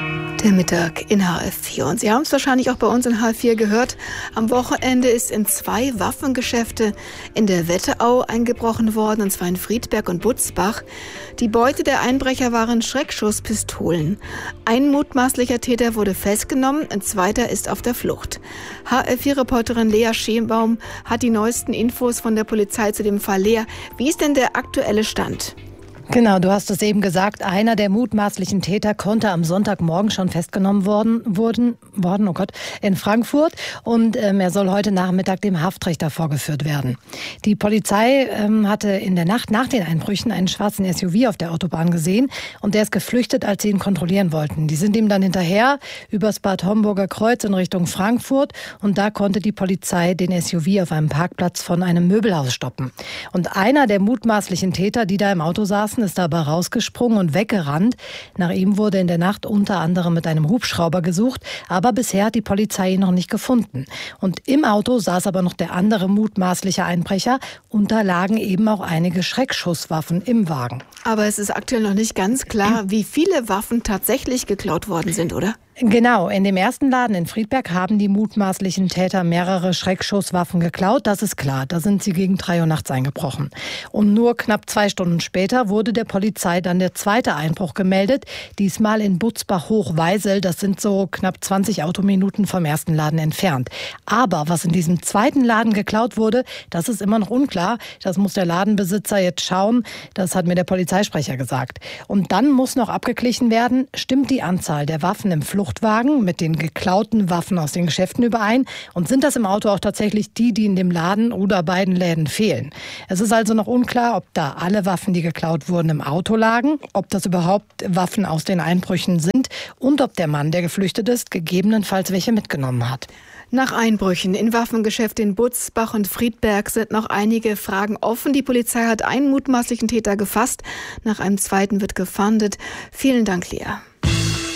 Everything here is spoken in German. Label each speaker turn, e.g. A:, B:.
A: Der Mittag in HF4. Und Sie haben es wahrscheinlich auch bei uns in HF4 gehört. Am Wochenende ist in 2 Waffengeschäfte in der Wetterau eingebrochen worden, und zwar in Friedberg und Butzbach. Die Beute der Einbrecher waren Schreckschusspistolen. Ein mutmaßlicher Täter wurde festgenommen, ein zweiter ist auf der Flucht. HF4-Reporterin Lea Schenbaum hat die neuesten Infos von der Polizei zu dem Fall. Lea, wie ist denn der aktuelle Stand?
B: Genau, du hast es eben gesagt, einer der mutmaßlichen Täter konnte am Sonntagmorgen schon festgenommen worden in Frankfurt, und er soll heute Nachmittag dem Haftrichter vorgeführt werden. Die Polizei hatte in der Nacht nach den Einbrüchen einen schwarzen SUV auf der Autobahn gesehen, und der ist geflüchtet, als sie ihn kontrollieren wollten. Die sind ihm dann hinterher übers Bad Homburger Kreuz in Richtung Frankfurt, und da konnte die Polizei den SUV auf einem Parkplatz von einem Möbelhaus stoppen. Und einer der mutmaßlichen Täter, die da im Auto saßen, ist dabei rausgesprungen und weggerannt. Nach ihm wurde in der Nacht unter anderem mit einem Hubschrauber gesucht, aber bisher hat die Polizei ihn noch nicht gefunden. Und im Auto saß aber noch der andere mutmaßliche Einbrecher, und da lagen eben auch einige Schreckschusswaffen im Wagen.
A: Aber es ist aktuell noch nicht ganz klar, wie viele Waffen tatsächlich geklaut worden sind, oder?
B: Genau, in dem ersten Laden in Friedberg haben die mutmaßlichen Täter mehrere Schreckschusswaffen geklaut, das ist klar. Da sind sie gegen 3 Uhr nachts eingebrochen. Und nur knapp 2 Stunden später wurde der Polizei dann der zweite Einbruch gemeldet, diesmal in Butzbach-Hochweisel. Das sind so knapp 20 Autominuten vom ersten Laden entfernt. Aber was in diesem zweiten Laden geklaut wurde, das ist immer noch unklar. Das muss der Ladenbesitzer jetzt schauen. Das hat mir der Polizeisprecher gesagt. Und dann muss noch abgeglichen werden, stimmt die Anzahl der Waffen im Fluchtwagen mit den geklauten Waffen aus den Geschäften überein, und sind das im Auto auch tatsächlich die in dem Laden oder beiden Läden fehlen. Es ist also noch unklar, ob da alle Waffen, die geklaut wurden, im Auto lagen, ob das überhaupt Waffen aus den Einbrüchen sind und ob der Mann, der geflüchtet ist, gegebenenfalls welche mitgenommen hat.
A: Nach Einbrüchen in Waffengeschäfte in Butzbach und Friedberg sind noch einige Fragen offen. Die Polizei hat einen mutmaßlichen Täter gefasst. Nach einem zweiten wird gefahndet. Vielen Dank, Lea.